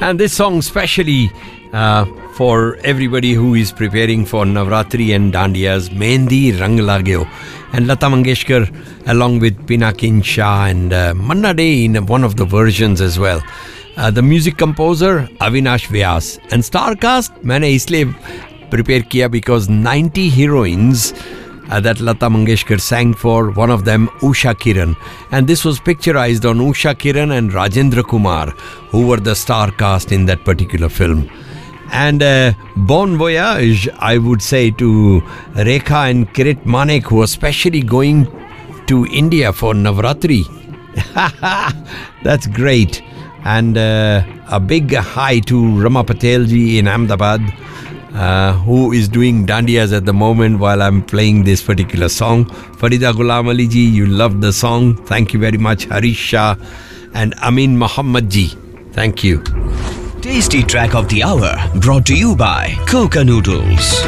And this song specially for everybody who is preparing for Navratri and Dandiyas, Mehndi Rang Lagyo. And Lata Mangeshkar along with Pinakin Shah and Manna Dey in one of the versions as well. The music composer Avinash Vyas. And star cast मैंने इसलिए prepare किया because 90 heroines that Lata Mangeshkar sang for, one of them Usha Kiran, and this was picturized on Usha Kiran and Rajendra Kumar, who were the star cast in that particular film. And bon voyage, I would say, to Rekha and Kirit Manek, who are especially going to India for Navratri. That's great. And a big hi to Rama Patel ji in Ahmedabad, who is doing dandiyas at the moment while I'm playing this particular song. Farida Ghulam Ali ji, you loved the song. Thank you very much. Harish Shah and Amin Muhammad ji. Thank you. Tasty track of the hour brought to you by Coca Noodles.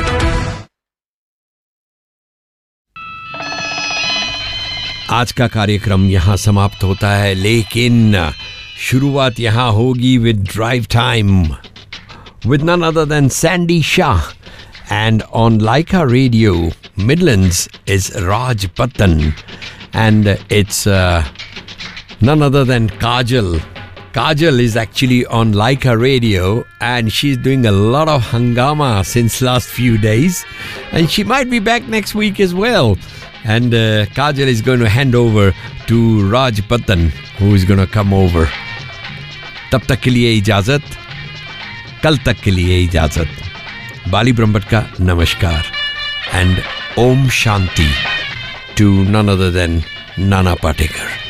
आज का कार्यक्रम यहाँ समाप्त होता है, लेकिन शुरुआत यहाँ होगी with Drive Time with none other than Sandy Shah, and on Laika Radio Midlands is Raj Patan, and it's none other than Kajal. Kajal is actually on Laika Radio, and she's doing a lot of hangama since last few days, and she might be back next week as well. And Kajal is going to hand over to Raj Patan, who is going to come over. तब तक के लिए इजाजत, कल तक के लिए इजाजत. बाली ब्रह्मट का नमस्कार, and Om Shanti to none other than Nana Patekar.